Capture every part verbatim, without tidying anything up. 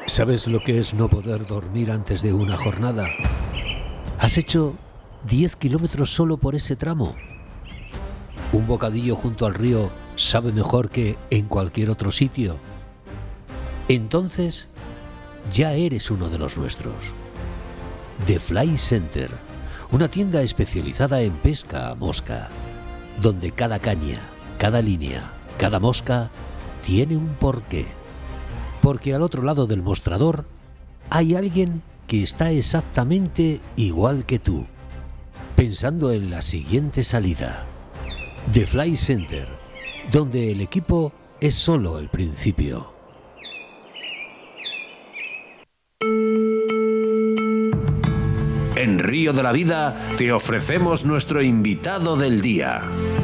¿Sabes lo que es no poder dormir antes de una jornada? ¿Has hecho diez kilómetros solo por ese tramo? ¿Un bocadillo junto al río sabe mejor que en cualquier otro sitio? Entonces, ya eres uno de los nuestros. The Fly Center, una tienda especializada en pesca a mosca, donde cada caña, cada línea, cada mosca tiene un porqué. Porque al otro lado del mostrador hay alguien que está exactamente igual que tú, pensando en la siguiente salida. The Fly Center, donde el equipo es solo el principio. En Río de la Vida te ofrecemos nuestro invitado del día.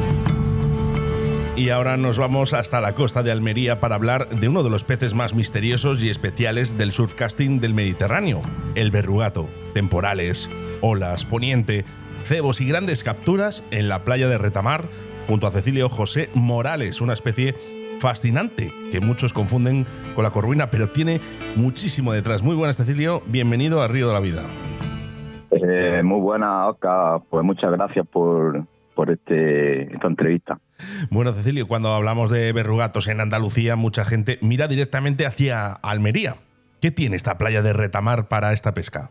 Y ahora nos vamos hasta la costa de Almería para hablar de uno de los peces más misteriosos y especiales del surfcasting del Mediterráneo, el berrugato. Temporales, olas, poniente, cebos y grandes capturas en la playa de Retamar, junto a Cecilio José Morales, una especie fascinante que muchos confunden con la corvina, pero tiene muchísimo detrás. Muy buenas, Cecilio, bienvenido a Río de la Vida. Eh, muy buena, Oscar. Pues muchas gracias por, por este, esta entrevista. Bueno, Cecilio, cuando hablamos de berrugatos en Andalucía, mucha gente mira directamente hacia Almería. ¿Qué tiene esta playa de Retamar para esta pesca?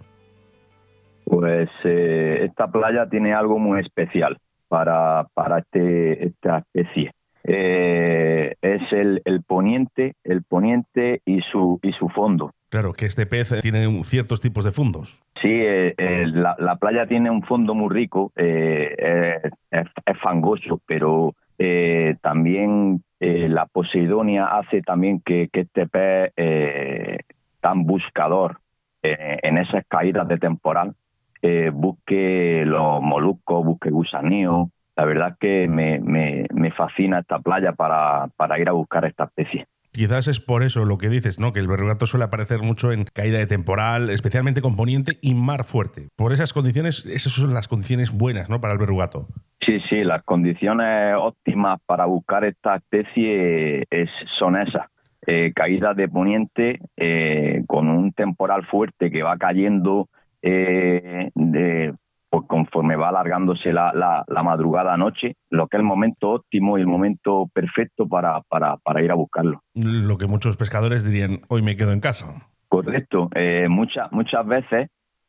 Pues eh, esta playa tiene algo muy especial para, para este, esta especie. Eh, es el, el poniente, el poniente y su y su fondo. Claro, que este pez tiene ciertos tipos de fondos. Sí, eh, eh, la, la playa tiene un fondo muy rico, eh, eh, es, es fangoso, pero eh, también eh, la posidonia hace también que, que este pez eh, tan buscador eh, en esas caídas de temporal eh, busque los moluscos, busque gusaníos. La verdad es que me, me, me fascina esta playa para, para ir a buscar esta especie. Quizás es por eso lo que dices, ¿no? Que el berrugato suele aparecer mucho en caída de temporal, especialmente con poniente y mar fuerte. Por esas condiciones, esas son las condiciones buenas, ¿no? Para el berrugato. Sí, sí, las condiciones óptimas para buscar esta especie es, son esas. Eh, caídas de poniente eh, con un temporal fuerte que va cayendo eh, de, pues conforme va alargándose la, la, la madrugada a noche, lo que es el momento óptimo y el momento perfecto para, para, para ir a buscarlo. Lo que muchos pescadores dirían, hoy me quedo en casa. Correcto. Eh, muchas, muchas veces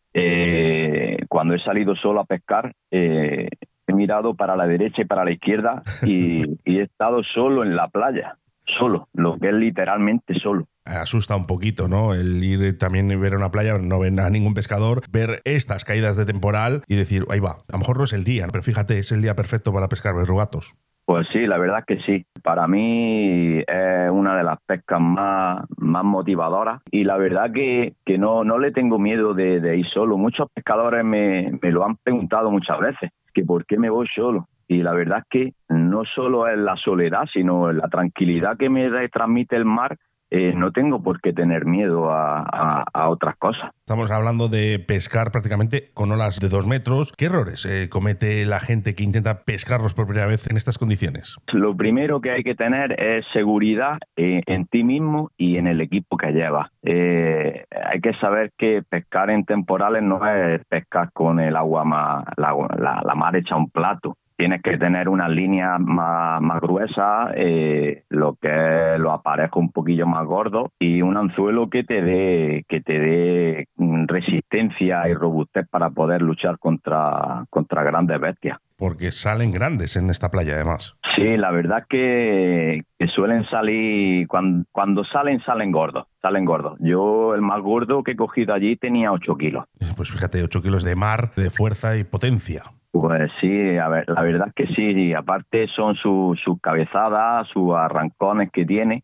eh, cuando he salido solo a pescar, eh, he mirado para la derecha y para la izquierda y, y he estado solo en la playa. Solo, lo que es literalmente solo. Asusta un poquito, ¿no? El ir también a ver una playa, no ver a ningún pescador, ver estas caídas de temporal y decir, ahí va, a lo mejor no es el día, pero fíjate, es el día perfecto para pescar berrugatos. Pues sí, la verdad es que sí. Para mí es una de las pescas más, más motivadoras y la verdad que, que no, no le tengo miedo de, de ir solo. Muchos pescadores me, me lo han preguntado muchas veces, que por qué me voy solo. Y la verdad es que no solo es la soledad, sino la tranquilidad que me transmite el mar. Eh, no tengo por qué tener miedo a, a, a otras cosas. Estamos hablando de pescar prácticamente con olas de dos metros. ¿Qué errores eh, comete la gente que intenta pescarlos por primera vez en estas condiciones? Lo primero que hay que tener es seguridad eh, en ti mismo y en el equipo que llevas. Eh, hay que saber que pescar en temporales no es pescar con el agua más, la, la, la mar hecha a un plato. Tienes que tener unas líneas más, más gruesas, eh, lo que es los aparejos un poquillo más gordos y un anzuelo que te dé que te dé resistencia y robustez para poder luchar contra, contra grandes bestias. Porque salen grandes en esta playa, además. Sí, la verdad es que, que suelen salir, cuando, cuando salen, salen gordos, salen gordos. Yo el más gordo que he cogido allí tenía ocho kilos. Pues fíjate, ocho kilos de mar, de fuerza y potencia. Pues sí, a ver, la verdad es que sí, y aparte son sus su cabezadas, sus arrancones que tiene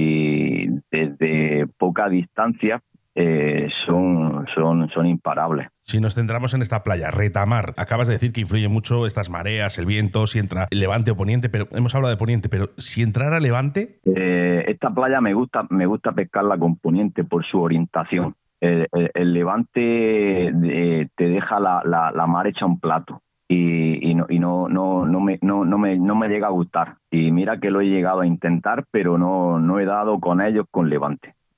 y desde poca distancia eh, son, son, son imparables. Si nos centramos en esta playa, Retamar, acabas de decir que influye mucho estas mareas, el viento, si entra levante o poniente, pero hemos hablado de poniente, pero si entrara levante... Eh, esta playa me gusta, me gusta pescarla con poniente por su orientación. El, el, el levante eh, te deja la, la, la mar hecha un plato. Y, y, no, y no, no, no, me, no, no, me, no me llega a gustar. Y mira que lo he llegado a intentar, pero no, no he dado con ellos con levante.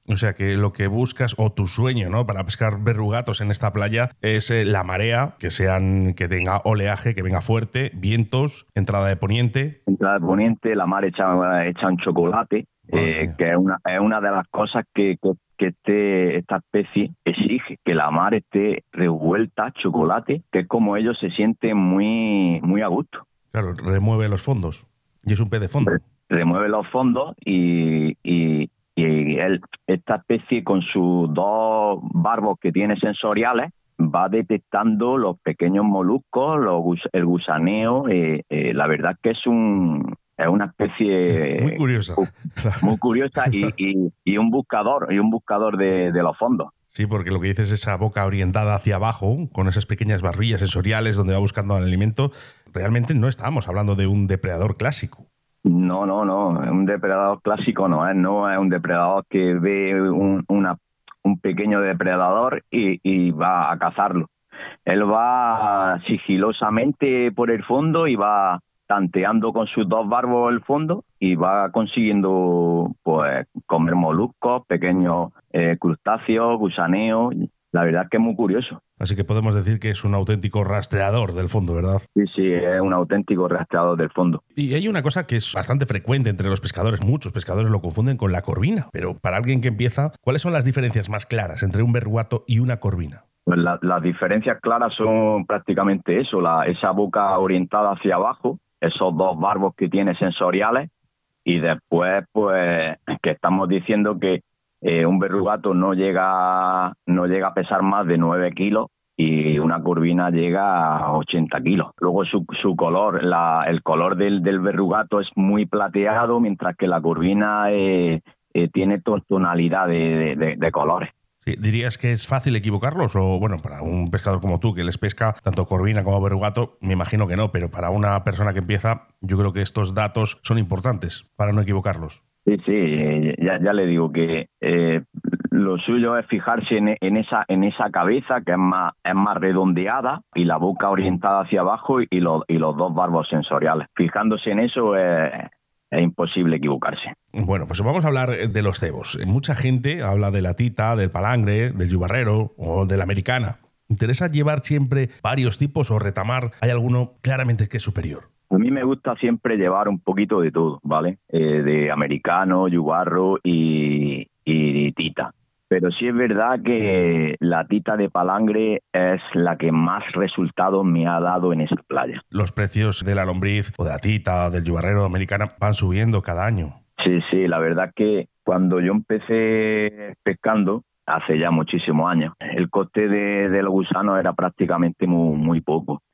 O sea que lo que buscas, o tu sueño, ¿no?, para pescar verrugatos en esta playa es eh, la marea, que sean, que tenga oleaje, que venga fuerte, vientos, entrada de poniente. Entrada de poniente, la mar hecha, hecha en chocolate, eh, que es una, es una de las cosas que, que, que este, esta especie exige, que la mar esté revuelta, chocolate, que es como ellos se sienten muy, muy a gusto. Claro, remueve los fondos. Y es un pez de fondo. Remueve los fondos y... y Y él, esta especie, con sus dos barbos que tiene sensoriales, va detectando los pequeños moluscos, los, el gusaneo. Eh, eh, la verdad que es un es una especie muy curiosa, muy curiosa y, y, y un buscador y un buscador de, de los fondos. Sí, porque lo que dices es esa boca orientada hacia abajo, con esas pequeñas barrillas sensoriales donde va buscando el alimento. Realmente no estamos hablando de un depredador clásico. No, no, no. Un depredador clásico no es. No es un depredador que ve un, una, un pequeño depredador y, y va a cazarlo. Él va sigilosamente por el fondo y va tanteando con sus dos barbos el fondo y va consiguiendo, pues, comer moluscos, pequeños eh, crustáceos, gusaneos. La verdad es que es muy curioso. Así que podemos decir que es un auténtico rastreador del fondo, ¿verdad? Sí, sí, es un auténtico rastreador del fondo. Y hay una cosa que es bastante frecuente entre los pescadores. Muchos pescadores lo confunden con la corvina. Pero para alguien que empieza, ¿cuáles son las diferencias más claras entre un verrugato y una corvina? Pues la, las diferencias claras son prácticamente eso, la, esa boca orientada hacia abajo, esos dos barbos que tiene sensoriales, y después, pues, que estamos diciendo que Eh, un verrugato no llega no llega a pesar más de nueve kilos y una corvina llega a ochenta kilos. Luego su, su color, la, el color del, del verrugato es muy plateado, mientras que la corvina eh, eh, tiene tonalidad de, de, de colores. Sí, ¿dirías que es fácil equivocarlos? O bueno, para un pescador como tú que les pesca tanto corvina como verrugato, me imagino que no, pero para una persona que empieza, yo creo que estos datos son importantes para no equivocarlos. Sí, sí, ya, ya le digo que eh, lo suyo es fijarse en, en esa en esa cabeza, que es más es más redondeada, y la boca orientada hacia abajo y, los, y los dos barbos sensoriales. Fijándose en eso es, es imposible equivocarse. Bueno, pues vamos a hablar de los cebos. Mucha gente habla de la tita, del palangre, del yubarrero o de la americana. ¿Interesa llevar siempre varios tipos o retamar? ¿Hay alguno claramente que es superior? A mí me gusta siempre llevar un poquito de todo, ¿vale? Eh, de americano, yubarro y, y tita. Pero sí es verdad que la tita de palangre es la que más resultados me ha dado en esa playa. Los precios de la lombriz o de la tita, del yubarrero americana van subiendo cada año. Sí, sí, la verdad que cuando yo empecé pescando, hace ya muchísimos años, el coste de, de los gusanos era prácticamente muy, muy poco.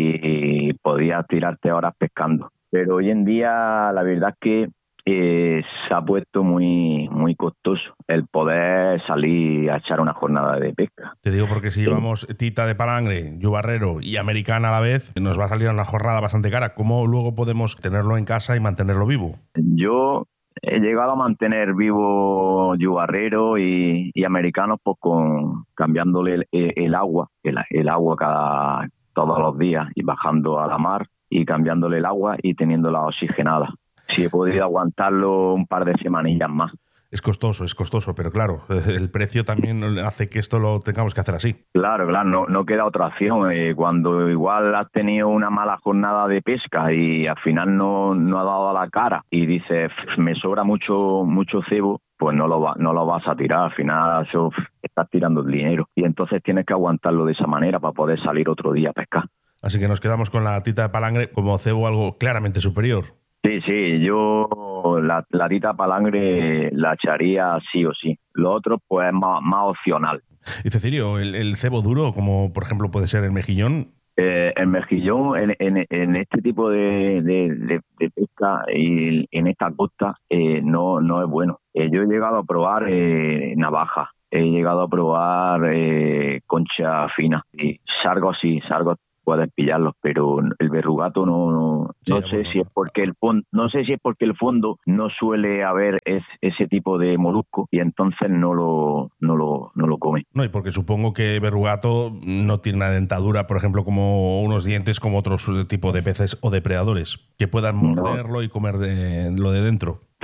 Y podías tirarte horas pescando. Pero hoy en día la verdad es que eh, se ha puesto muy muy costoso el poder salir a echar una jornada de pesca. Te digo porque si llevamos tita de palangre, yubarrero y americana a la vez, nos va a salir una jornada bastante cara. ¿Cómo luego podemos tenerlo en casa y mantenerlo vivo? Yo he llegado a mantener vivo yubarrero y, y americanos, pues con cambiándole el, el agua, el, el agua cada todos los días y bajando a la mar y cambiándole el agua y teniéndola oxigenada. Si he podido aguantarlo un par de semanillas más. Es costoso, es costoso, pero claro, el precio también hace que esto lo tengamos que hacer así. Claro, claro, no, no queda otra opción. Eh, cuando igual has tenido una mala jornada de pesca y al final no, no ha dado a la cara y dices, me sobra mucho mucho cebo, pues no lo, va, no lo vas a tirar. Al final eso, estás tirando el dinero. Y entonces tienes que aguantarlo de esa manera para poder salir otro día a pescar. Así que nos quedamos con la tita de palangre como cebo algo claramente superior. Sí, sí, yo la, la tita de palangre la echaría sí o sí. Lo otro pues es más, más opcional. Y Cecilio, ¿el, el cebo duro, como por ejemplo puede ser el mejillón? Eh, el mejillón en, en, en este tipo de, de, de, de pesca y en esta costa eh, no, no es bueno. Eh, yo he llegado a probar eh, navaja, he llegado a probar eh, concha fina y sargos sí, sargos puedes pillarlos, pero el verrugato no no, sí, no sé bueno. si es porque el fondo no sé si es porque el fondo no suele haber es, ese tipo de molusco y entonces no lo no lo no lo come. No, y porque supongo que verrugato no tiene una dentadura, por ejemplo, como unos dientes como otros tipos de peces o depredadores que puedan morderlo no. y comer de, lo de dentro.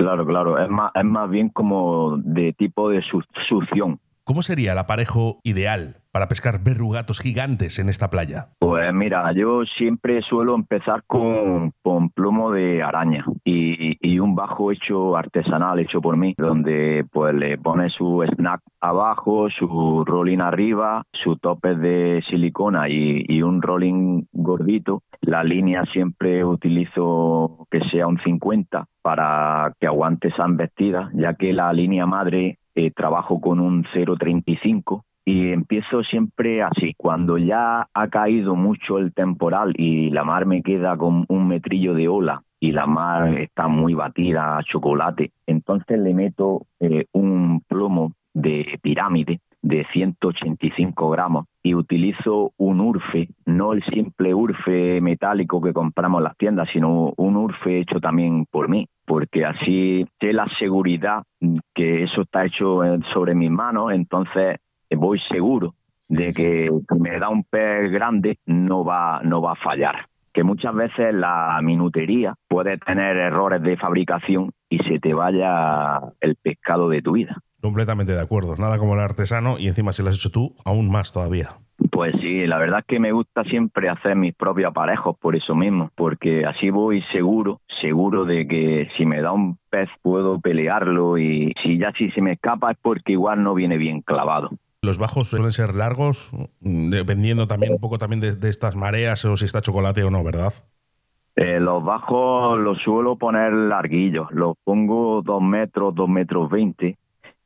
Claro, claro, es más, es más bien como de tipo de su- succión. ¿Cómo sería el aparejo ideal para pescar verrugatos gigantes en esta playa? Pues mira, yo siempre suelo empezar con, con plomo de araña y, y un bajo hecho artesanal, hecho por mí, donde pues le pone su snack abajo, su rolling arriba, su tope de silicona y, y un rolling gordito. La línea siempre utilizo que sea un cincuenta para que aguante esa embestida, ya que la línea madre eh, trabajo con un cero treinta y cinco. Y empiezo siempre así, cuando ya ha caído mucho el temporal y la mar me queda con un metrillo de ola y la mar está muy batida a chocolate, entonces le meto eh, un plomo de pirámide de ciento ochenta y cinco gramos y utilizo un urfe, no el simple urfe metálico que compramos en las tiendas, sino un urfe hecho también por mí, porque así sé la seguridad que eso está hecho sobre mis manos, entonces voy seguro de que si me da un pez grande no va, no va a fallar. Que muchas veces la minutería puede tener errores de fabricación y se te vaya el pescado de tu vida. Completamente de acuerdo. Nada como el artesano y encima si lo has hecho tú, aún más todavía. Pues sí, la verdad es que me gusta siempre hacer mis propios aparejos por eso mismo, porque así voy seguro, seguro de que si me da un pez puedo pelearlo y si ya si se me escapa es porque igual no viene bien clavado. Los bajos suelen ser largos, dependiendo también un poco también de, de estas mareas o si está chocolate o no, ¿verdad? Eh, los bajos los suelo poner larguillos, los pongo dos metros, dos metros veinte.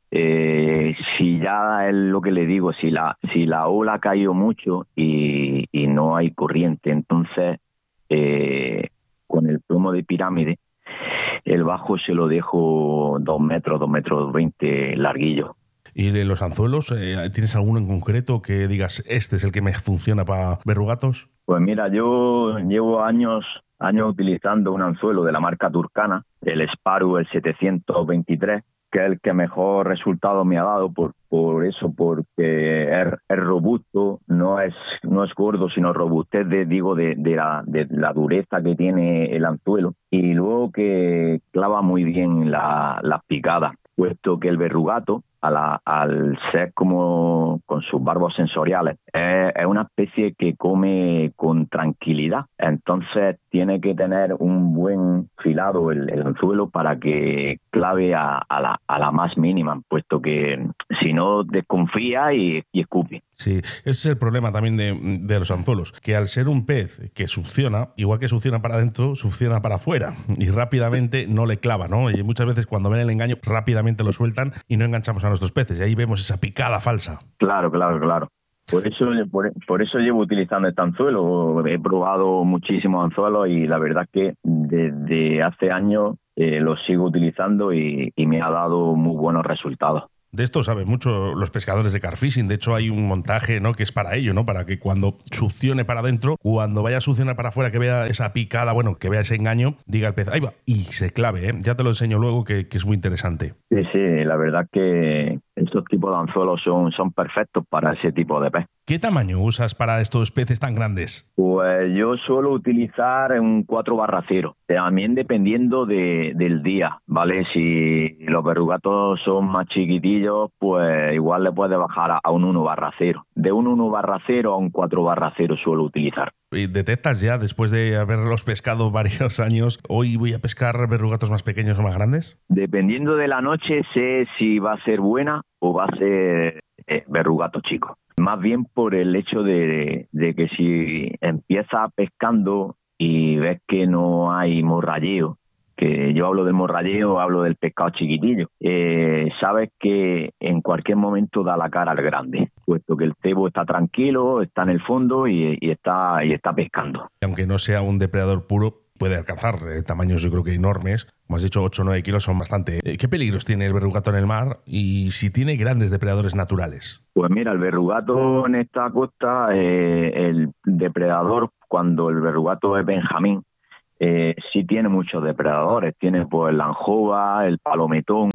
Eh, si ya es lo que le digo, si la si la ola ha caído mucho y, y no hay corriente, entonces eh, con el plomo de pirámide, el bajo se lo dejo dos metros, dos metros veinte larguillos. ¿Y de los anzuelos, eh, tienes alguno en concreto que digas, este es el que me funciona para verrugatos? Pues mira, yo llevo años años utilizando un anzuelo de la marca Turcana, el Sparrow, el setecientos veintitrés, que es el que mejor resultado me ha dado por, por eso, porque es, es robusto, no es no es gordo, sino robustez, de, digo, de, de, la, de la dureza que tiene el anzuelo. Y luego que clava muy bien la, las picadas, puesto que el verrugato, a la, al ser como con sus barbos sensoriales, es, es una especie que come con tranquilidad. Entonces tiene que tener un buen filado el, el anzuelo para que clave a, a, la, a la más mínima, puesto que si no desconfía y, y escupe. Sí, ese es el problema también de, de los anzuelos, que al ser un pez que succiona, igual que succiona para adentro, succiona para afuera y rápidamente no le clava, ¿no? Y muchas veces cuando ven el engaño rápidamente lo sueltan y no enganchamos a nuestros peces y ahí vemos esa picada falsa. Claro, claro, claro. Por eso, por, por eso llevo utilizando este anzuelo. He probado muchísimos anzuelos y la verdad es que desde hace años eh, los sigo utilizando y, y me ha dado muy buenos resultados. De esto saben mucho los pescadores de carfishing. De hecho, hay un montaje, ¿no?, que es para ello, ¿no? Para que cuando succione para adentro, cuando vaya a succionar para afuera, que vea esa picada, bueno, que vea ese engaño, diga el pez, ahí va, y se clave, ¿eh? Ya te lo enseño luego, que, que es muy interesante. Sí, sí, la verdad que estos tipos de anzuelos son, son perfectos para ese tipo de pez. ¿Qué tamaño usas para estos peces tan grandes? Pues yo suelo utilizar un cuatro barra cero, también dependiendo de, del día, ¿vale? Si los verrugatos son más chiquitillos, pues igual le puedes bajar a, a un uno barra cero. De un uno barra cero a un cuatro barra cero suelo utilizar. ¿Y detectas ya, después de haberlos pescado varios años, hoy voy a pescar verrugatos más pequeños o más grandes? Dependiendo de la noche, sé si va a ser buena o va a ser eh, verrugato chico. Más bien por el hecho de, de que si empiezas pescando y ves que no hay morralleo, que yo hablo del morralleo, hablo del pescado chiquitillo, eh, sabes que en cualquier momento da la cara al grande, puesto que el cebo está tranquilo, está en el fondo y, y, está, y está pescando. Aunque no sea un depredador puro, puede alcanzar eh, tamaños, yo creo que enormes. Como has dicho, ocho o nueve kilos son bastante. Eh, ¿Qué peligros tiene el verrugato en el mar y si tiene grandes depredadores naturales? Pues mira, el verrugato en esta costa, eh, el depredador, cuando el verrugato es benjamín, eh, sí tiene muchos depredadores. Tiene pues la anjova, el palometón,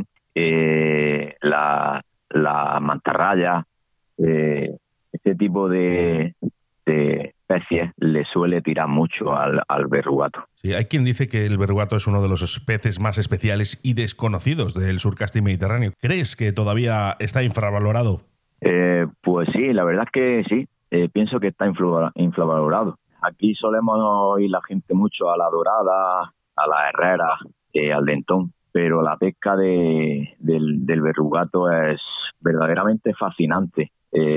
eh, la, la mantarraya, eh, este tipo de, de especies le suele tirar mucho al, al verrugato. Sí, hay quien dice que el verrugato es uno de los peces más especiales y desconocidos del surcasting mediterráneo. ¿Crees que todavía está infravalorado? Eh, pues sí, la verdad es que sí. Eh, pienso que está infravalorado. Aquí solemos ir la gente mucho a la dorada, a la herrera, eh, al dentón, pero la pesca de, del, del verrugato es verdaderamente fascinante.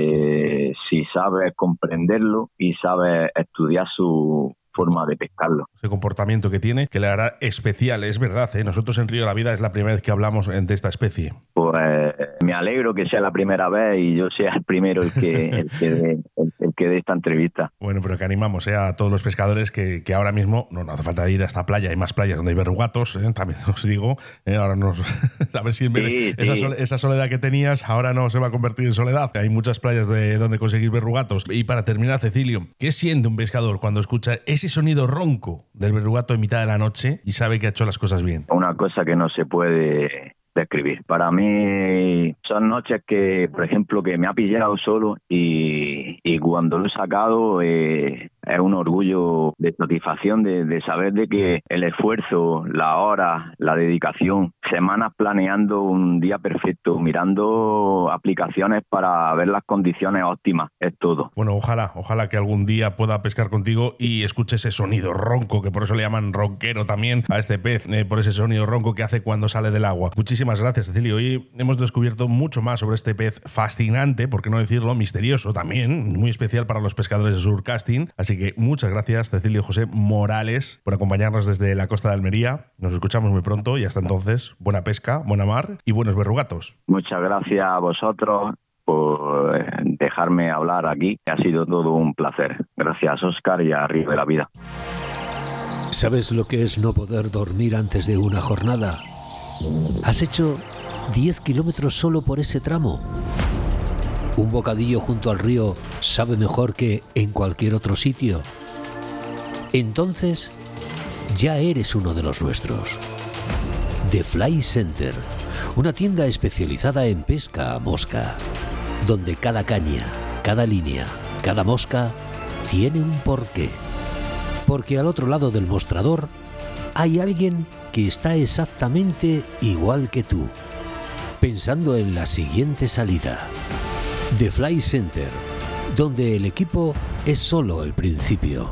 Eh, si sabes comprenderlo y sabes estudiar su forma de pescarlo. Ese comportamiento que tiene, que le hará especial, es verdad, ¿eh? Nosotros en Río de la Vida es la primera vez que hablamos de esta especie. Pues me alegro que sea la primera vez y yo sea el primero el que el que dé, el, el que dé esta entrevista. Bueno, pero que animamos ¿eh? a todos los pescadores que, que ahora mismo no, no hace falta ir a esta playa, hay más playas donde hay verrugatos, ¿eh? También os digo, ¿eh? Ahora nos a ver si en vez de sí, esa, sí. sole, esa soledad que tenías ahora no se va a convertir en soledad. Hay muchas playas de donde conseguir verrugatos. Y para terminar, Cecilio, ¿qué siente un pescador cuando escucha ese sonido ronco del verrugato en mitad de la noche y sabe que ha hecho las cosas bien? Una cosa que no se puede describir. Para mí son noches que, por ejemplo, que me ha pillado solo y, y cuando lo he sacado eh, es un orgullo de satisfacción de, de saber de que el esfuerzo, la hora, la dedicación, semanas planeando un día perfecto, mirando aplicaciones para ver las condiciones óptimas, es todo. Bueno, ojalá, ojalá que algún día pueda pescar contigo y escuche ese sonido ronco, que por eso le llaman ronquero también a este pez, eh, por ese sonido ronco que hace cuando sale del agua. Muchísimas gracias, Cecilio. Hoy hemos descubierto mucho más sobre este pez fascinante, por qué no decirlo, misterioso también, muy especial para los pescadores de surcasting. Así que muchas gracias, Cecilio José Morales, por acompañarnos desde la costa de Almería. Nos escuchamos muy pronto y hasta entonces, buena pesca, buena mar y buenos verrugatos. Muchas gracias a vosotros por dejarme hablar aquí. Ha sido todo un placer. Gracias, Óscar, y a Río de la Vida. ¿Sabes lo que es no poder dormir antes de una jornada? ¿Has hecho diez kilómetros solo por ese tramo? ¿Un bocadillo junto al río sabe mejor que en cualquier otro sitio? Entonces, ya eres uno de los nuestros. The Fly Center, una tienda especializada en pesca a mosca, donde cada caña, cada línea, cada mosca tiene un porqué. Porque al otro lado del mostrador hay alguien que está exactamente igual que tú, pensando en la siguiente salida. The Fly Center, donde el equipo es solo el principio.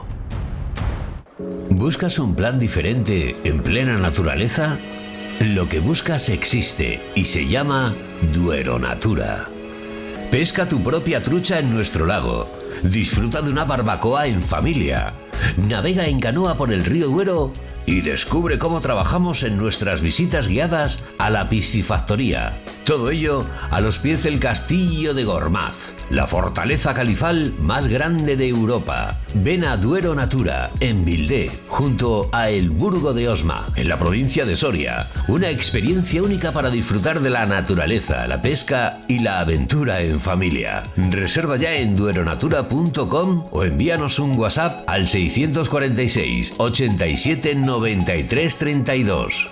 ¿Buscas un plan diferente en plena naturaleza? Lo que buscas existe y se llama Duero Natura. Pesca tu propia trucha en nuestro lago. Disfruta de una barbacoa en familia. Navega en canoa por el río Duero y descubre cómo trabajamos en nuestras visitas guiadas a la piscifactoría. Todo ello a los pies del castillo de Gormaz, la fortaleza califal más grande de Europa. Ven a Duero Natura, en Vildé, junto a El Burgo de Osma, en la provincia de Soria. Una experiencia única para disfrutar de la naturaleza, la pesca y la aventura en familia. Reserva ya en dueronatura punto com o envíanos un WhatsApp al seiscientos cuarenta y seis, ochenta y siete, noventa y tres, treinta y dos.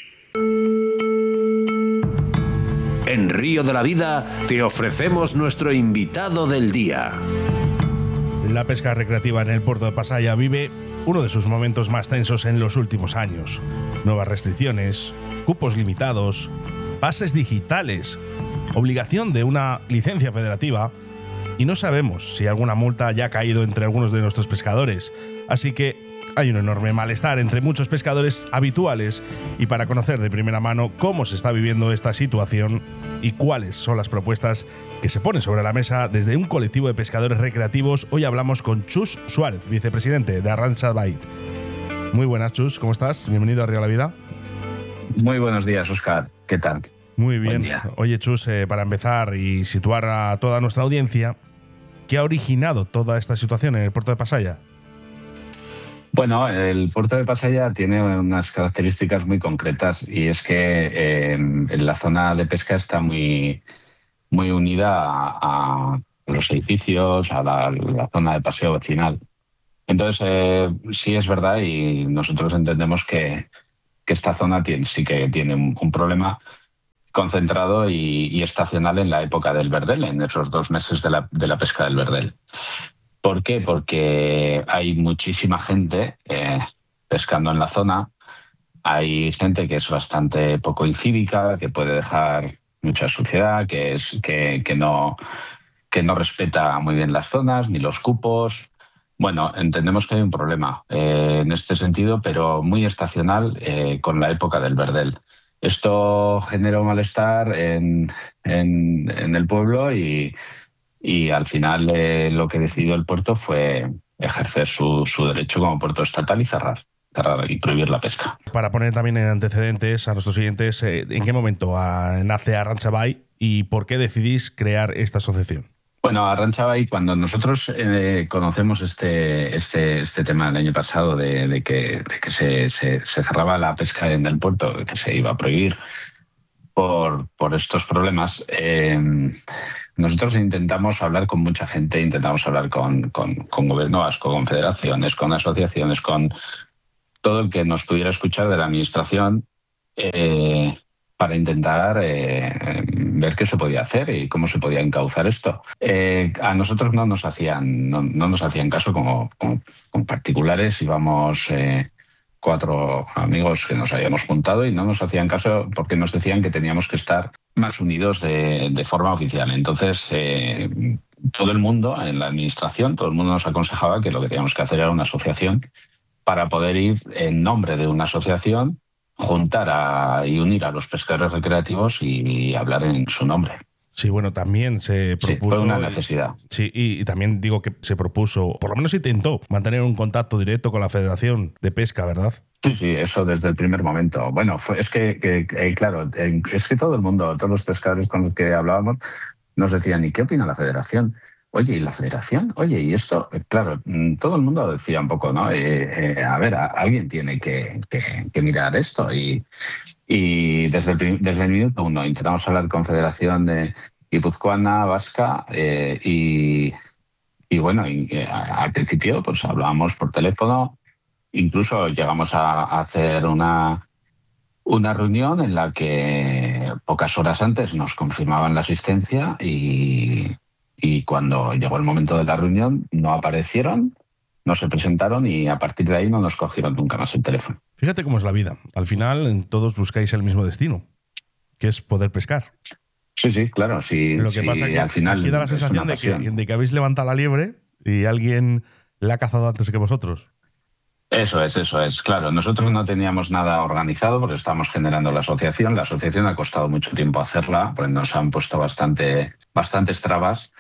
En Río de la Vida te ofrecemos nuestro invitado del día. La pesca recreativa en el puerto de Pasaia vive uno de sus momentos más tensos en los últimos años. Nuevas restricciones, cupos limitados, pases digitales, obligación de una licencia federativa y no sabemos si alguna multa ya ha caído entre algunos de nuestros pescadores. Así que hay un enorme malestar entre muchos pescadores habituales y para conocer de primera mano cómo se está viviendo esta situación y cuáles son las propuestas que se ponen sobre la mesa desde un colectivo de pescadores recreativos, hoy hablamos con Chus Suárez, vicepresidente de Arrantza Bait. Muy buenas, Chus, ¿cómo estás? Bienvenido a Río de la Vida. Muy buenos días, Óscar. ¿Qué tal? Muy bien. Oye, Chus, eh, para empezar y situar a toda nuestra audiencia, ¿qué ha originado toda esta situación en el puerto de Pasaia? Bueno, el puerto de Pasaia tiene unas características muy concretas y es que eh, la zona de pesca está muy, muy unida a, a los edificios, a la, la zona de paseo vecinal. Entonces, eh, sí es verdad y nosotros entendemos que, que esta zona tiene, sí que tiene un, un problema concentrado y, y estacional en la época del verdel, en esos dos meses de la, de la pesca del verdel. ¿Por qué? Porque hay muchísima gente eh, pescando en la zona. Hay gente que es bastante poco incívica, que puede dejar mucha suciedad, que, es, que, que, no, que no respeta muy bien las zonas ni los cupos. Bueno, entendemos que hay un problema eh, en este sentido, pero muy estacional eh, con la época del verdel. Esto generó malestar en, en, en el pueblo y, y al final eh, lo que decidió el puerto fue ejercer su, su derecho como puerto estatal y cerrar, cerrar y prohibir la pesca. Para poner también en antecedentes a nuestros siguientes, eh, ¿en qué momento a, nace Arantxa Bai y por qué decidís crear esta asociación? Bueno, Arantxa Bai, cuando nosotros eh, conocemos este, este, este tema el año pasado de, de que, de que se, se, se cerraba la pesca en el puerto, que se iba a prohibir por, por estos problemas, eh, nosotros intentamos hablar con mucha gente, intentamos hablar con, con, con gobierno vasco, con federaciones, con asociaciones, con todo el que nos pudiera escuchar de la administración, eh, para intentar eh, ver qué se podía hacer y cómo se podía encauzar esto. Eh, a nosotros no nos hacían, no, no nos hacían caso como, como, como particulares, íbamos eh, cuatro amigos que nos habíamos juntado y no nos hacían caso porque nos decían que teníamos que estar más unidos de, de forma oficial. Entonces, eh, todo el mundo en la administración, todo el mundo nos aconsejaba que lo que teníamos que hacer era una asociación para poder ir en nombre de una asociación, juntar a, y unir a los pescadores recreativos y, y hablar en su nombre. Sí, bueno, también se propuso... Sí, fue una necesidad. Sí, y, y también digo que se propuso, por lo menos intentó, mantener un contacto directo con la Federación de Pesca, ¿verdad? Sí, sí, eso desde el primer momento. Bueno, fue, es que, que, que, claro, es que todo el mundo, todos los pescadores con los que hablábamos, nos decían, ¿y qué opina la Federación? Oye, ¿y la Federación? Oye, ¿y esto? Claro, todo el mundo decía un poco, ¿no? Eh, eh, a ver, a, alguien tiene que, que, que mirar esto. Y, y desde, el, desde el minuto uno intentamos hablar con Federación de Guipuzcoana, Vasca, eh, y, y bueno, y, eh, al principio pues hablábamos por teléfono, incluso llegamos a, a hacer una, una reunión en la que pocas horas antes nos confirmaban la asistencia y... Y cuando llegó el momento de la reunión, no aparecieron, no se presentaron y a partir de ahí no nos cogieron nunca más el teléfono. Fíjate cómo es la vida. Al final, todos buscáis el mismo destino, que es poder pescar. Sí, sí, claro. Sí, Lo que sí, pasa es que al final aquí da la sensación de que, de que habéis levantado la liebre y alguien la ha cazado antes que vosotros. Eso es, eso es. Claro, nosotros no teníamos nada organizado porque estábamos generando la asociación. La asociación ha costado mucho tiempo hacerla, porque nos han puesto bastante, bastantes trabas.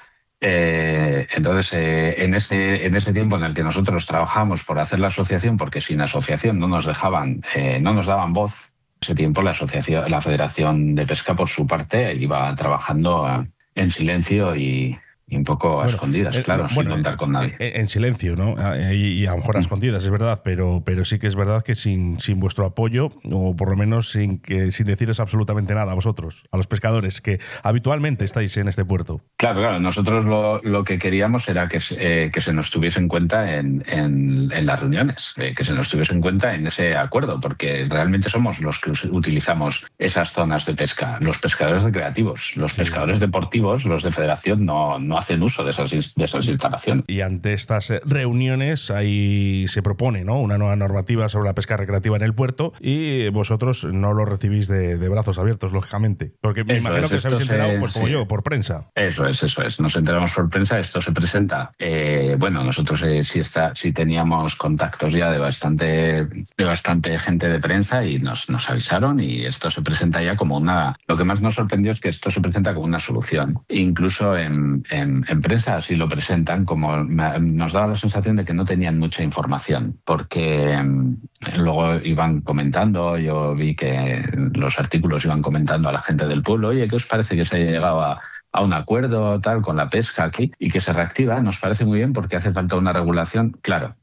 Eh, entonces, eh, en, ese, en ese tiempo en el que nosotros trabajamos por hacer la asociación, porque sin asociación no nos dejaban, eh, no nos daban voz, ese tiempo la asociación, la Federación de Pesca, por su parte, iba trabajando en silencio y, y un poco a bueno, escondidas, eh, claro, bueno, sin contar con nadie. En, en silencio, ¿no? Y, y a lo mejor a escondidas, es verdad, pero, pero sí que es verdad que sin, sin vuestro apoyo, o por lo menos sin, que, sin deciros absolutamente nada a vosotros, a los pescadores que habitualmente estáis en este puerto. Claro, claro. Nosotros lo, lo que queríamos era que, eh, que se nos tuviese en cuenta en, en, en las reuniones, eh, que se nos tuviese en cuenta en ese acuerdo, porque realmente somos los que utilizamos esas zonas de pesca, los pescadores recreativos, los sí. pescadores deportivos, los de federación no, no hacen uso de esas, de esas instalaciones. Y ante estas reuniones ahí se propone, ¿no?, una nueva normativa sobre la pesca recreativa en el puerto y vosotros no lo recibís de, de brazos abiertos, lógicamente. Porque me eso imagino es, que os habéis enterado, se, pues como sí. yo, por prensa. Eso es, eso es. Nos enteramos por prensa, esto se presenta. Eh, bueno, nosotros eh, sí, está, sí teníamos contactos ya de bastante, de bastante gente de prensa y nos, nos avisaron y esto se presenta ya como una... Lo que más nos sorprendió es que esto se presenta como una solución. Incluso en, en En prensa así lo presentan, como nos daba la sensación de que no tenían mucha información, porque luego iban comentando, yo vi que los artículos iban comentando a la gente del pueblo, oye, ¿qué os parece que se haya llegado a, a un acuerdo tal con la pesca aquí y que se reactiva? Nos parece muy bien porque hace falta una regulación. Claro,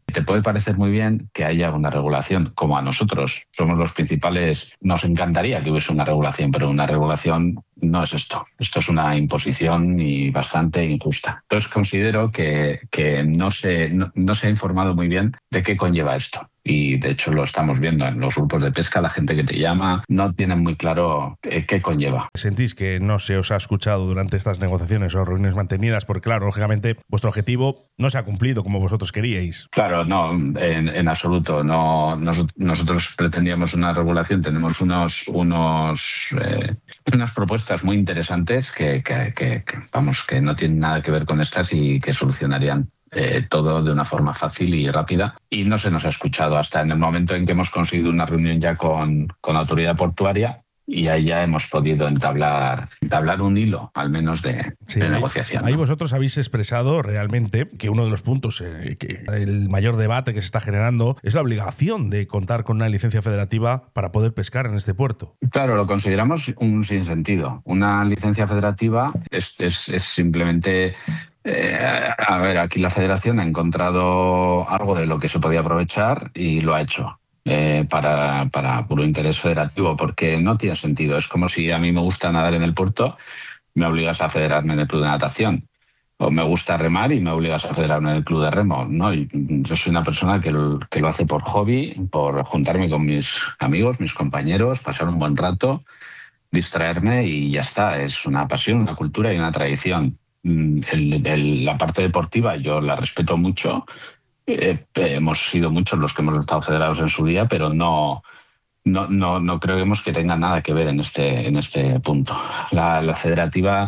Te puede parecer muy bien que haya una regulación, como a nosotros somos los principales, nos encantaría que hubiese una regulación, pero una regulación no es esto. Esto es una imposición y bastante injusta. Entonces considero que, que no, se, no, no se ha informado muy bien de qué conlleva esto. Y de hecho lo estamos viendo en los grupos de pesca, la gente que te llama no tiene muy claro qué, qué conlleva. ¿Sentís que no se os ha escuchado durante estas negociaciones o reuniones mantenidas? Porque claro, lógicamente vuestro objetivo no se ha cumplido como vosotros queríais. Claro, no, en, en absoluto. No, nos, nosotros pretendíamos una regulación, tenemos unos, unos, eh, unas propuestas muy interesantes que, que, que, que, vamos, que no tienen nada que ver con estas y que solucionarían Eh, todo de una forma fácil y rápida, y no se nos ha escuchado hasta en el momento en que hemos conseguido una reunión ya con, con la autoridad portuaria, y ahí ya hemos podido entablar, entablar un hilo, al menos, de, sí, de ahí, negociación. Ahí ¿no? vosotros habéis expresado realmente que uno de los puntos, eh, que el mayor debate que se está generando, es la obligación de contar con una licencia federativa para poder pescar en este puerto. Claro, lo consideramos un sinsentido. Una licencia federativa es, es, es simplemente... Eh, a ver, aquí la Federación ha encontrado algo de lo que se podía aprovechar y lo ha hecho. Eh, para, para puro interés federativo, porque no tiene sentido. Es como si a mí me gusta nadar en el puerto, me obligas a federarme en el club de natación, o me gusta remar y me obligas a federarme en el club de remo. No, yo soy una persona que lo, que lo hace por hobby, por juntarme con mis amigos, mis compañeros, pasar un buen rato, distraerme y ya está. Es una pasión, una cultura y una tradición. El, el, la parte deportiva yo la respeto mucho. Eh, hemos sido muchos los que hemos estado federados en su día, pero no, no, no, no creemos que tenga nada que ver en este, en este punto. La, la federativa,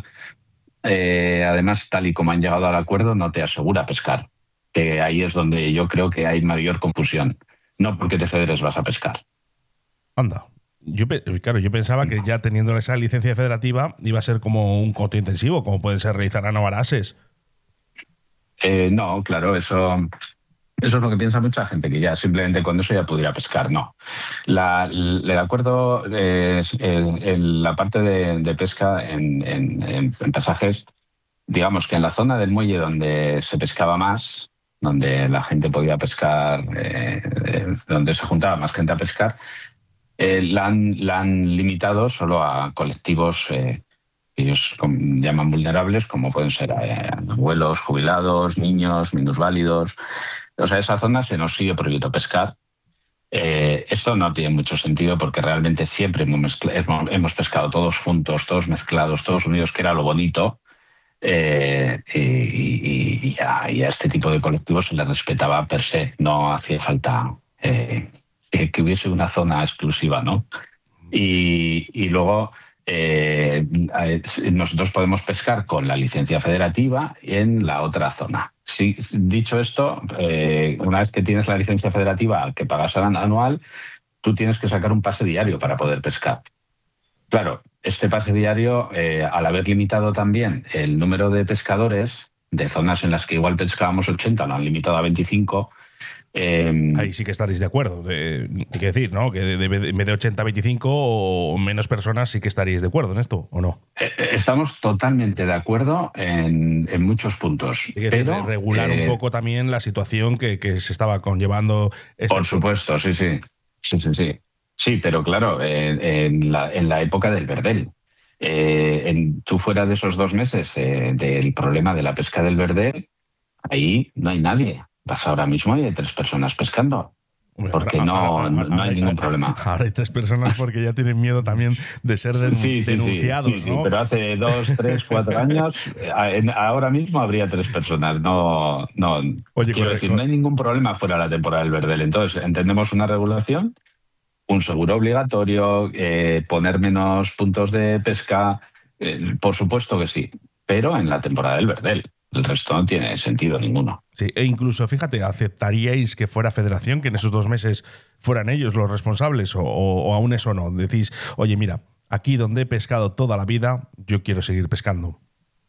eh, además, tal y como han llegado al acuerdo, no te asegura pescar, que ahí es donde yo creo que hay mayor confusión. No porque te federes vas a pescar. Anda. Yo, claro, yo pensaba que ya teniendo esa licencia federativa iba a ser como un coto intensivo, como puede ser realizar anavarases. Eh, no, claro, eso... Eso es lo que piensa mucha gente, que ya simplemente con eso ya pudiera pescar. No. La, el acuerdo, eh, en, en la parte de, de pesca en, en, en pasajes, digamos que en la zona del muelle donde se pescaba más, donde la gente podía pescar, eh, eh, donde se juntaba más gente a pescar, eh, la, han, la han limitado solo a colectivos eh, que ellos llaman vulnerables, como pueden ser eh, abuelos, jubilados, niños, minusválidos. O sea, esa zona se nos sigue prohibido pescar. Eh, esto no tiene mucho sentido porque realmente siempre hemos, hemos pescado todos juntos, todos mezclados, todos unidos, que era lo bonito. Eh, y, y, y, a, y a este tipo de colectivos se les respetaba per se. No hacía falta eh, que, que hubiese una zona exclusiva, ¿no? Y, y luego... Eh, nosotros podemos pescar con la licencia federativa en la otra zona. Sí, dicho esto, eh, una vez que tienes la licencia federativa que pagas anual, tú tienes que sacar un pase diario para poder pescar. Claro, este pase diario, eh, al haber limitado también el número de pescadores de zonas en las que igual pescábamos ochenta, lo han limitado a veinticinco. Eh, Ahí sí que estaréis de acuerdo. Eh, hay que decir, ¿no? Que de, de, en vez de ochenta a veinticinco o menos personas sí que estaríais de acuerdo en esto, ¿o no? Eh, estamos totalmente de acuerdo en, en muchos puntos. Hay que pero, decir, regular eh, un poco también la situación que, que se estaba conllevando. Este por supuesto, sí, sí. Sí, sí, sí. Sí, pero claro, en, en, la, en la época del verdel. Eh, en, tú fuera de esos dos meses eh, del problema de la pesca del verdel, ahí no hay nadie. Vas ahora mismo y hay tres personas pescando. Hombre, porque ahora, no, ahora, ahora, no hay ningún problema. Ahora hay tres personas porque ya tienen miedo también de ser den, sí, sí, denunciados, sí, sí, ¿no? Sí, pero hace dos, tres, cuatro años, ahora mismo habría tres personas. No, no. Oye, quiero decir, no hay ningún problema fuera de la temporada del verdel. Entonces, entendemos una regulación, un seguro obligatorio, eh, poner menos puntos de pesca, eh, por supuesto que sí, pero en la temporada del verdel. El resto no tiene sentido ninguno. Sí, e incluso, fíjate, ¿aceptaríais que fuera Federación, que en esos dos meses fueran ellos los responsables o, o, o aún eso no? Decís, oye, mira, aquí donde he pescado toda la vida, yo quiero seguir pescando.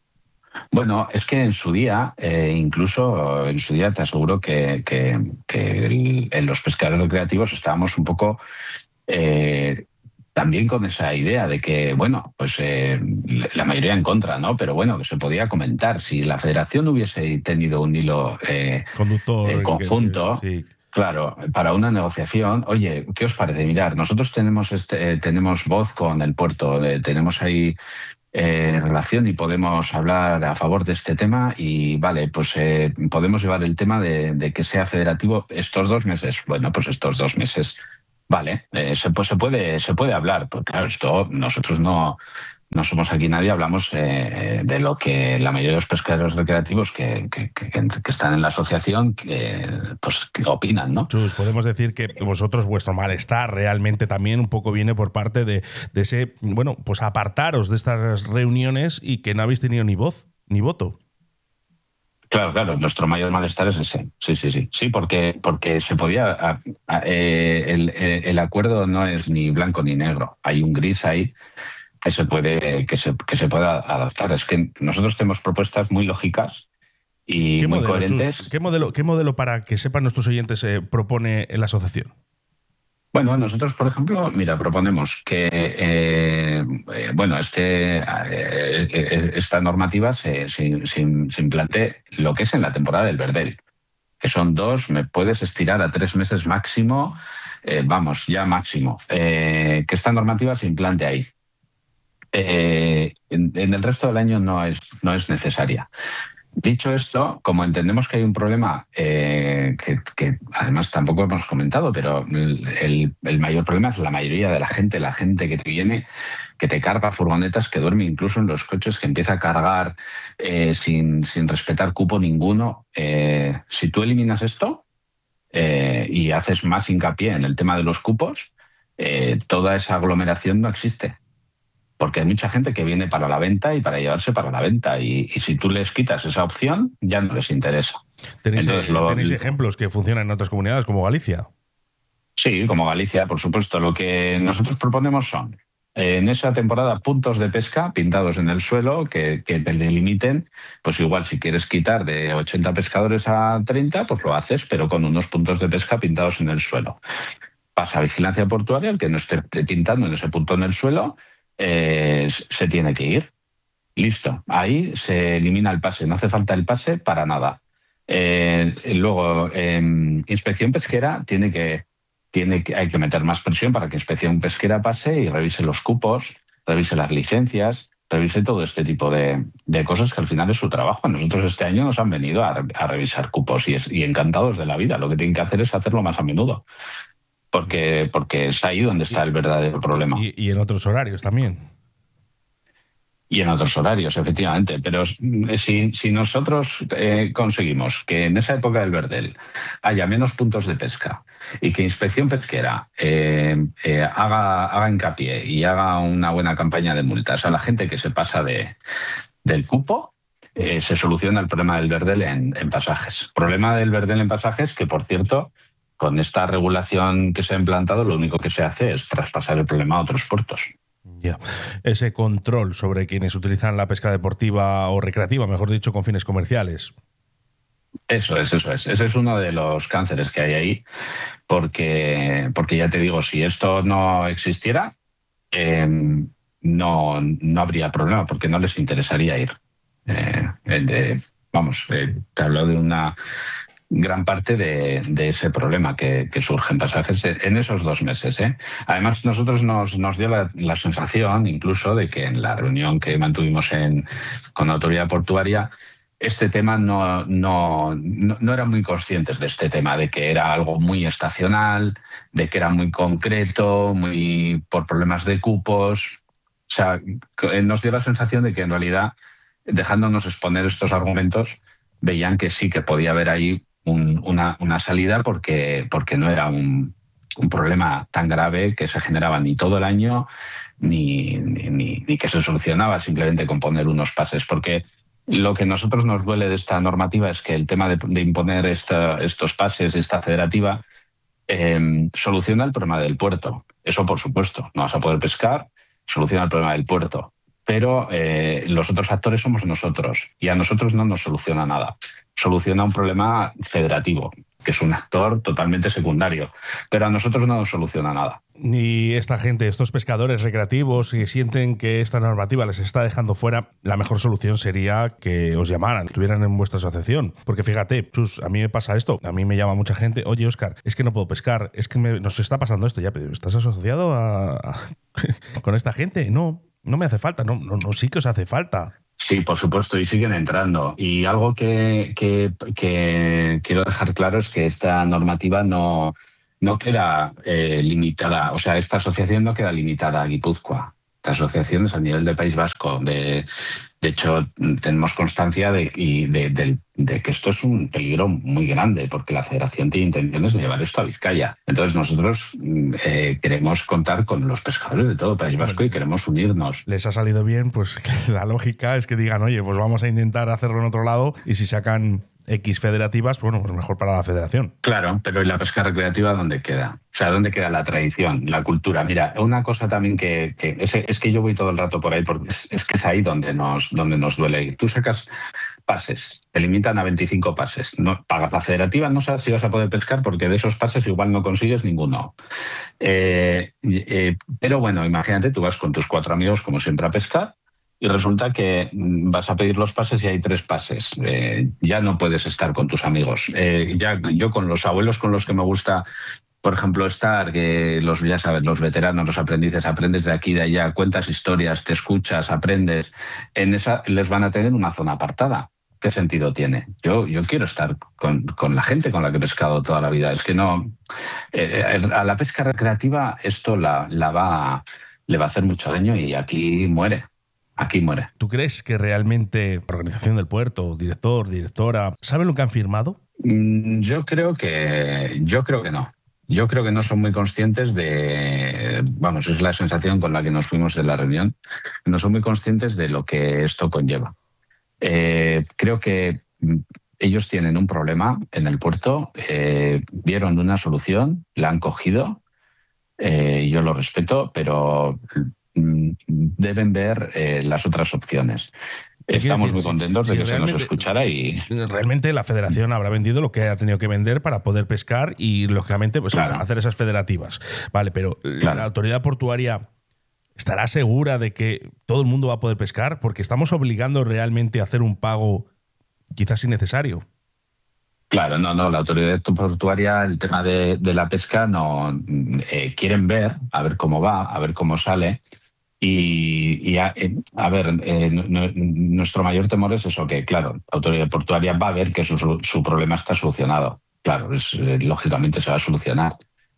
Bueno, es que en su día, eh, incluso en su día te aseguro que, que, que el, en los pescadores recreativos estábamos un poco... Eh, también con esa idea de que, bueno, pues eh, la mayoría en contra, ¿no? Pero bueno, que se podía comentar. Si la federación hubiese tenido un hilo eh, Conductor eh, conjunto, que, sí. Claro, para una negociación, oye, ¿qué os parece? Mirar, nosotros tenemos, este, eh, tenemos voz con el puerto, eh, tenemos ahí eh, relación y podemos hablar a favor de este tema y vale, pues eh, podemos llevar el tema de, de que sea federativo estos dos meses. Bueno, pues estos dos meses, vale, eh, se, pues se puede, se puede hablar. Pues claro, esto nosotros no, no somos aquí nadie, hablamos eh, de lo que la mayoría de los pescadores recreativos que, que, que, que están en la asociación que, pues, que opinan, ¿no? Chus, podemos decir que vosotros, vuestro malestar realmente también un poco viene por parte de, de ese, bueno, pues apartaros de estas reuniones y que no habéis tenido ni voz, ni voto. Claro, claro, nuestro mayor malestar es ese. Sí, sí, sí. Sí, porque, porque se podía. A, a, eh, el, el acuerdo no es ni blanco ni negro. Hay un gris ahí que se puede, que se, que se pueda adaptar. Es que nosotros tenemos propuestas muy lógicas y muy modelo, coherentes. Chus? ¿Qué modelo, qué modelo para que sepan nuestros oyentes eh, propone la asociación? Bueno, nosotros, por ejemplo, mira, proponemos que eh, eh, bueno, este, eh, esta normativa se, se, se, se implante lo que es en la temporada del verdel, que son dos, me puedes estirar a tres meses máximo, eh, vamos, ya máximo, eh, que esta normativa se implante ahí. Eh, en, en el resto del año no es, no es necesaria. Dicho esto, como entendemos que hay un problema eh, que, que además tampoco hemos comentado, pero el, el mayor problema es la mayoría de la gente, la gente que te viene, que te carga furgonetas, que duerme incluso en los coches, que empieza a cargar eh, sin, sin respetar cupo ninguno. Eh, si tú eliminas esto eh, y haces más hincapié en el tema de los cupos, eh, toda esa aglomeración no existe. Porque hay mucha gente que viene para la venta y para llevarse para la venta. Y, y si tú les quitas esa opción, ya no les interesa. ¿Tenéis, Entonces, lo, ¿tenéis ejemplos que funcionan en otras comunidades, como Galicia? Sí, como Galicia, por supuesto. Lo que nosotros proponemos son, eh, en esa temporada, puntos de pesca pintados en el suelo que, que te delimiten. Pues igual, si quieres quitar de ochenta pescadores a treinta, pues lo haces, pero con unos puntos de pesca pintados en el suelo. Pasa vigilancia portuaria, el que no esté pintando en ese punto en el suelo, Eh, se tiene que ir. Listo. Ahí se elimina el pase. No hace falta el pase para nada. Eh, luego, eh, inspección pesquera tiene que, tiene que, hay que meter más presión para que inspección pesquera pase y revise los cupos, revise las licencias, revise todo este tipo de, de cosas que al final es su trabajo. A nosotros este año nos han venido a, a revisar cupos y, es, y encantados de la vida. Lo que tienen que hacer es hacerlo más a menudo. Porque, porque es ahí donde está el verdadero problema. Y, y en otros horarios también. Y en otros horarios, efectivamente. Pero si, si nosotros eh, conseguimos que en esa época del verdel haya menos puntos de pesca y que inspección pesquera eh, eh, haga, haga hincapié y haga una buena campaña de multas a la gente que se pasa de, del cupo, eh, se soluciona el problema del verdel en, en pasajes. Problema del verdel en pasajes que, por cierto, con esta regulación que se ha implantado, lo único que se hace es traspasar el problema a otros puertos. Ya. Ese control sobre quienes utilizan la pesca deportiva o recreativa, mejor dicho, con fines comerciales. Eso es, eso es. Ese es uno de los cánceres que hay ahí, porque, porque ya te digo, si esto no existiera, eh, no, no habría problema, porque no les interesaría ir. Eh, eh, vamos, eh, te hablo de una gran parte de, de ese problema que, que surge en pasajes en esos dos meses. ¿eh? Además, nosotros nos, nos dio la, la sensación incluso de que en la reunión que mantuvimos en, con la autoridad portuaria, este tema no, no, no, no eran muy conscientes de este tema, de que era algo muy estacional, de que era muy concreto, muy por problemas de cupos. O sea, nos dio la sensación de que en realidad, dejándonos exponer estos argumentos, veían que sí que podía haber ahí Un, una, una salida porque, porque no era un, un problema tan grave que se generaba ni todo el año ni, ni, ni que se solucionaba simplemente con poner unos pases. Porque lo que a nosotros nos duele de esta normativa es que el tema de, de imponer esta, estos pases, esta federativa, eh, soluciona el problema del puerto. Eso, por supuesto, no vas a poder pescar, soluciona el problema del puerto. Pero eh, los otros actores somos nosotros y a nosotros no nos soluciona nada. Soluciona un problema federativo, que es un actor totalmente secundario, pero a nosotros no nos soluciona nada. y esta gente, estos pescadores recreativos que sienten que esta normativa les está dejando fuera, la mejor solución sería que os llamaran, estuvieran en vuestra asociación. Porque fíjate, Chus, a mí me pasa esto, a mí me llama mucha gente, oye, Óscar, es que no puedo pescar, es que me, nos está pasando esto ya, pero ¿estás asociado a, a, con esta gente? No, no me hace falta, no, no, no, sí que os hace falta. Sí, por supuesto, y siguen entrando. Y algo que, que, que quiero dejar claro es que esta normativa no... no queda eh, limitada, o sea, esta asociación no queda limitada a Guipúzcoa. Esta asociación es a nivel del País Vasco. De, de hecho, tenemos constancia de, y de, de, de que esto es un peligro muy grande, porque la Federación tiene intenciones de llevar esto a Vizcaya. Entonces nosotros eh, queremos contar con los pescadores de todo el País Vasco y queremos unirnos. Les ha salido bien, pues la lógica es que digan, oye, pues vamos a intentar hacerlo en otro lado, y si sacan X federativas, bueno, pues mejor para la federación. Claro, pero ¿y la pesca recreativa dónde queda? O sea, ¿dónde queda la tradición, la cultura? Mira, una cosa también que, que es, es que yo voy todo el rato por ahí, porque es, es que es ahí donde nos, donde nos duele ir. Tú sacas pases, te limitan a veinticinco pases. No, pagas la federativa, no sabes si vas a poder pescar, porque de esos pases igual no consigues ninguno. Eh, eh, pero bueno, imagínate, tú vas con tus cuatro amigos, como siempre, a pescar, y resulta que vas a pedir los pases y hay tres pases. Eh, ya no puedes estar con tus amigos. Eh, ya yo con los abuelos con los que me gusta, por ejemplo, estar, que los, ya sabes, los veteranos, los aprendices, aprendes de aquí y de allá, cuentas historias, te escuchas, aprendes. En esa les van a tener una zona apartada. ¿Qué sentido tiene? Yo, yo quiero estar con, con la gente con la que he pescado toda la vida. Es que no... Eh, a la pesca recreativa esto la, la va, le va a hacer mucho daño y aquí muere. Aquí muere. ¿Tú crees que realmente la organización del puerto, director, directora, saben lo que han firmado? Yo creo que, yo creo que no. Yo creo que no son muy conscientes de, vamos, es la sensación con la que nos fuimos de la reunión, no son muy conscientes de lo que esto conlleva. Eh, creo que ellos tienen un problema en el puerto, eh, vieron una solución, la han cogido, eh, yo lo respeto, pero deben ver eh, las otras opciones. Estamos muy contentos de que se nos escuchara y... Realmente la federación habrá vendido lo que ha tenido que vender para poder pescar y, lógicamente, pues claro, hacer esas federativas. Vale, pero claro, la autoridad portuaria estará segura de que todo el mundo va a poder pescar, porque estamos obligando realmente a hacer un pago quizás innecesario. Claro, no, no, la autoridad portuaria, el tema de, de la pesca, no eh, quieren ver, a ver cómo va, a ver cómo sale. Y, y a, a ver, eh, no, nuestro mayor temor es eso, que claro, la autoridad portuaria va a ver que su, su problema está solucionado. Claro, es, eh, lógicamente se va a solucionar,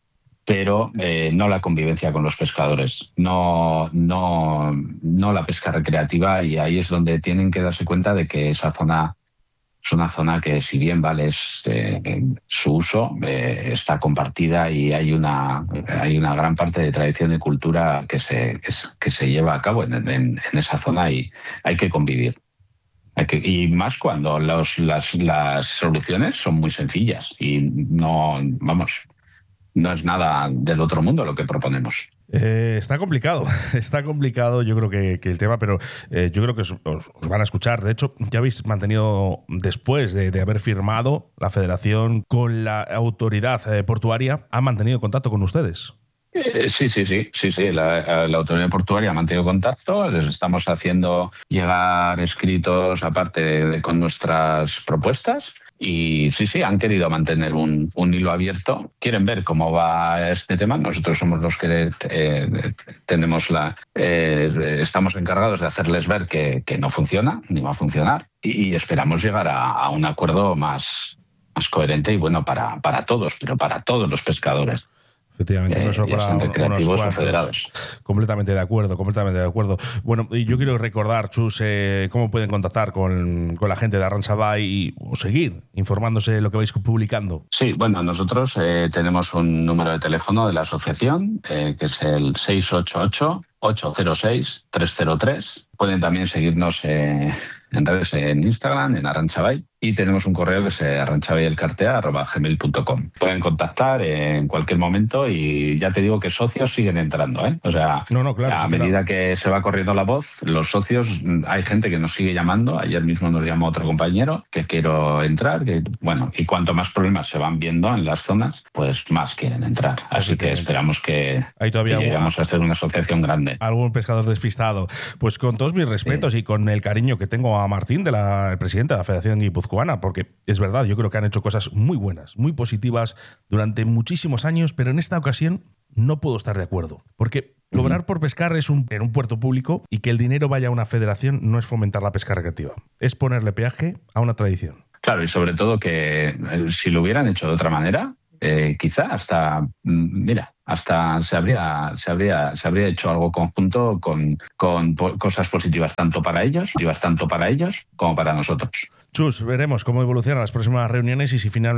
pero eh, no la convivencia con los pescadores, no, no, no la pesca recreativa, y ahí es donde tienen que darse cuenta de que esa zona es una zona que, si bien vale es, eh, su uso, eh, está compartida y hay una, hay una gran parte de tradición y cultura que se, que, que se lleva a cabo en, en, en esa zona, y hay que convivir. Hay que, y más cuando los, las, las soluciones son muy sencillas y no, vamos, no es nada del otro mundo lo que proponemos. Eh, está complicado, está complicado yo creo que, que el tema, pero eh, yo creo que os, os, os van a escuchar. De hecho, ya habéis mantenido, después de, de haber firmado la federación con la autoridad eh, portuaria, ¿han mantenido contacto con ustedes? Eh, sí, sí, sí, sí, sí. La, la autoridad portuaria ha mantenido contacto. Les estamos haciendo llegar escritos aparte de, de, con nuestras propuestas. Y sí, sí, han querido mantener un, un hilo abierto. Quieren ver cómo va este tema. Nosotros somos los que eh, tenemos la, eh, estamos encargados de hacerles ver que, que no funciona, ni va a funcionar. Y esperamos llegar a, a un acuerdo más, más coherente y bueno para, para todos, pero para todos los pescadores. Efectivamente, no solo para recreativos o federados. Completamente de acuerdo, completamente de acuerdo. Bueno, y yo quiero recordar, Chus, eh, cómo pueden contactar con, con la gente de Arrantza Bay y o seguir informándose de lo que vais publicando. Sí, bueno, nosotros eh, tenemos un número de teléfono de la asociación, eh, que es el seis ocho ocho, ocho cero seis tres cero tres. Pueden también seguirnos eh, en redes, en Instagram, en Arrantzabay, y tenemos un correo que es arrantzabayelkartea arroba gmail punto com. Pueden contactar en cualquier momento y ya te digo que socios siguen entrando, ¿eh? O sea, no, no, claro, a sí, medida claro. que se va corriendo la voz, los socios, hay gente que nos sigue llamando. Ayer mismo nos llamó otro compañero que quiero entrar, que bueno, y cuanto más problemas se van viendo en las zonas, pues más quieren entrar. Así que esperamos que, Hay todavía que algún, llegamos a ser una asociación grande. Algún pescador despistado. Pues con todos mis respetos sí. y con el cariño que tengo a Martín, de la, el presidente de la Federación Guipuzcoana, porque es verdad, yo creo que han hecho cosas muy buenas, muy positivas durante muchísimos años, pero en esta ocasión no puedo estar de acuerdo. Porque cobrar por pescar es un, en un puerto público, y que el dinero vaya a una federación no es fomentar la pesca recreativa, es ponerle peaje a una tradición. Claro, y sobre todo que eh, si lo hubieran hecho de otra manera, eh, quizá hasta, mira, hasta se habría, se habría, se habría hecho algo conjunto con, con po- cosas positivas tanto para ellos, positivas tanto para ellos como para nosotros. Chus, veremos cómo evolucionan las próximas reuniones y si finalmente